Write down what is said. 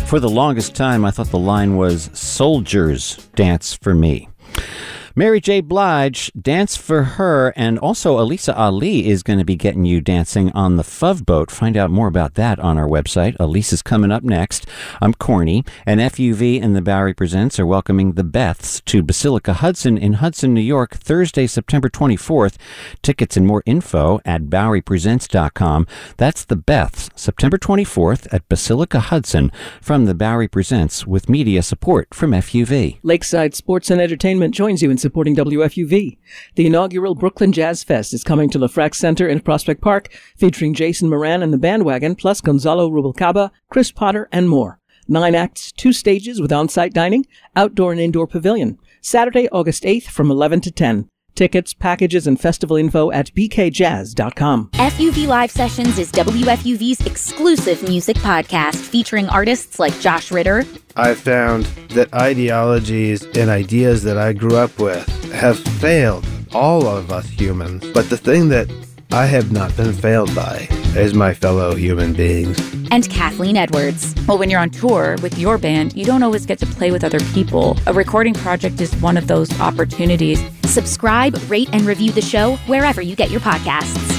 For the longest time, I thought the line was, "Soldiers, dance for me." Mary J. Blige, Dance for Her, and also Elisa Ali is going to be getting you dancing on the Fove Boat. Find out more about that on our website. Elisa's coming up next. I'm Corny, and FUV and the Bowery Presents are welcoming the Beths to Basilica Hudson in Hudson, New York, Thursday, September 24th. Tickets and more info at BoweryPresents.com. That's the Beths, September 24th at Basilica Hudson from the Bowery Presents with media support from FUV. Lakeside Sports and Entertainment joins you in supporting WFUV. The inaugural Brooklyn Jazz Fest is coming to Lefrak Center in Prospect Park, featuring Jason Moran and the Bandwagon, plus Gonzalo Rubalcaba, Chris Potter, and more. 9 acts, 2 stages with on-site dining, outdoor and indoor pavilion. Saturday, August 8th from 11 to 10. Tickets, packages, and festival info at bkjazz.com. FUV Live Sessions is WFUV's exclusive music podcast featuring artists like Josh Ritter. I found that ideologies and ideas that I grew up with have failed all of us humans. But the thing that I have not been failed by is my fellow human beings. And Kathleen Edwards. Well, when you're on tour with your band, you don't always get to play with other people. A recording project is one of those opportunities. Subscribe, rate, and review the show wherever you get your podcasts.